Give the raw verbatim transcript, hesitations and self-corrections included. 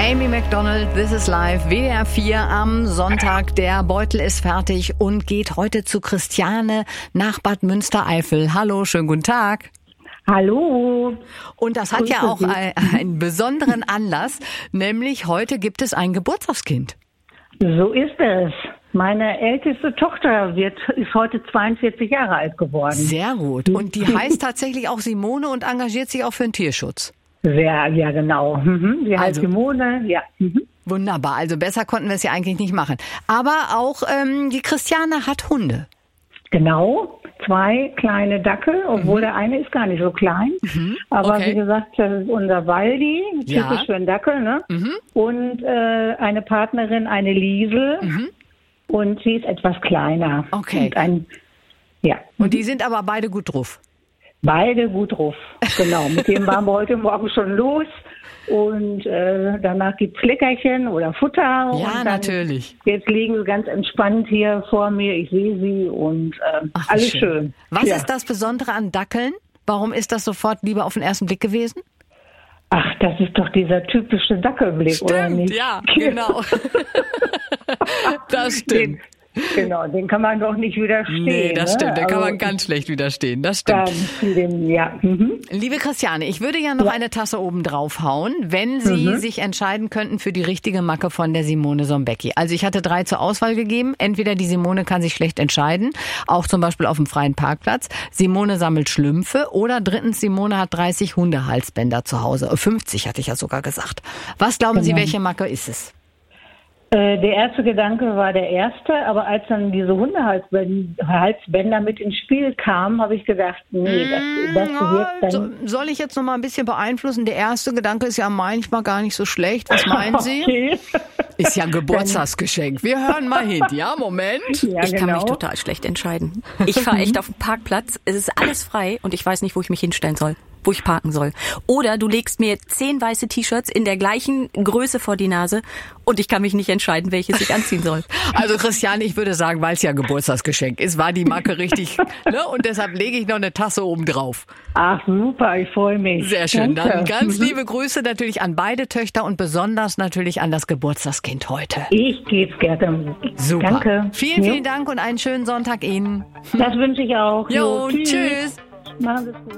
Amy Macdonald, This is Life, W D R vier am Sonntag. Der Beutel ist fertig und geht heute zu Christiane nach Bad Münstereifel. Hallo, schönen guten Tag. Hallo. Und das hat ja auch ein, einen besonderen Anlass, nämlich heute gibt es ein Geburtstagskind. So ist es. Meine älteste Tochter wird, ist heute zweiundvierzig Jahre alt geworden. Sehr gut. Und die heißt tatsächlich auch Simone und engagiert sich auch für den Tierschutz. Sehr, ja genau. Mhm. Sie heißt Also, Simone, ja. Mhm. Wunderbar, also besser konnten wir es ja eigentlich nicht machen. Aber auch ähm, die Christiane hat Hunde. Genau, zwei kleine Dackel, obwohl Mhm. der eine ist gar nicht so klein. Mhm. Aber Okay. wie gesagt, das ist unser Waldi, typisch Ja. für einen Dackel, ne? Mhm. Und äh, eine Partnerin, eine Liesel. Mhm. Und sie ist etwas kleiner. Okay. Und ein, ja. Und die sind aber beide gut drauf. Beide gut drauf, genau. Mit dem waren wir heute Morgen schon los und äh, danach gibt's Leckerchen oder Futter. Ja, und dann, natürlich. Jetzt liegen sie ganz entspannt hier vor mir, ich sehe sie und äh, Ach, wie alles schön. Was ja. ist das Besondere an Dackeln? Warum ist das sofort lieber auf den ersten Blick gewesen? Ach, das ist doch dieser typische Dackelblick, oder nicht? ja, genau. Das stimmt. Den, genau, den kann man doch nicht widerstehen. Nee, das stimmt. Ne? Da kann Also, man ganz schlecht widerstehen. Das stimmt. ganz den, ja. Mhm. Liebe Christiane, ich würde ja noch Ja. eine Tasse oben drauf hauen, wenn Sie Mhm. sich entscheiden könnten für die richtige Macke von der Simone Sombecki. Also ich hatte drei zur Auswahl gegeben. Entweder die Simone kann sich schlecht entscheiden, auch zum Beispiel auf dem freien Parkplatz. Simone sammelt Schlümpfe oder drittens Simone hat dreißig Hundehalsbänder zu Hause. fünfzig hatte ich ja sogar gesagt. Was glauben Sie, Genau. welche Macke ist es? Äh, Der erste Gedanke war der erste, aber als dann diese Hundehalsbänder mit ins Spiel kamen, habe ich gedacht, nee, das, das wird Ja, so, dann... soll ich jetzt noch mal ein bisschen beeinflussen? Der erste Gedanke ist ja manchmal gar nicht so schlecht. Was meinen Sie? Okay. Ist ja ein Geburtstagsgeschenk. Wir hören mal hin. Ja, Moment. Ja, Ich kann mich genau. total schlecht entscheiden. Ich fahre echt auf den Parkplatz, es ist alles frei und ich weiß nicht, wo ich mich hinstellen soll, wo ich parken soll. Oder du legst mir zehn weiße T-Shirts in der gleichen Größe vor die Nase und ich kann mich nicht entscheiden, welches ich anziehen soll. Also Christiane, ich würde sagen, weil es ja ein Geburtstagsgeschenk ist, war die Macke richtig. Ne? Und deshalb lege ich noch eine Tasse oben drauf. Ach, super, ich freue mich. Sehr schön. Danke. Dann ganz Mhm. liebe Grüße natürlich an beide Töchter und besonders natürlich an das Geburtstagskind heute. Ich gebe es gerne. Super. Danke. Vielen, Jo. vielen Dank und einen schönen Sonntag Ihnen. Das wünsche ich auch. Jo, Jo, tschüss. Machen Sie es gut.